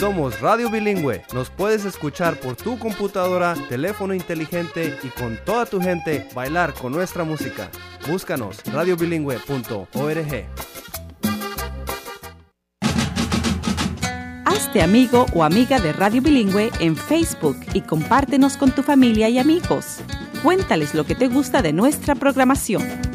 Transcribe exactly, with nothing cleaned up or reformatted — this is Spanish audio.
Somos Radio Bilingüe. Nos puedes escuchar por tu computadora, teléfono inteligente y con toda tu gente bailar con nuestra música. Búscanos radio bilingüe punto org. Hazte amigo o amiga de Radio Bilingüe en Facebook y compártenos con tu familia y amigos. Cuéntales lo que te gusta de nuestra programación.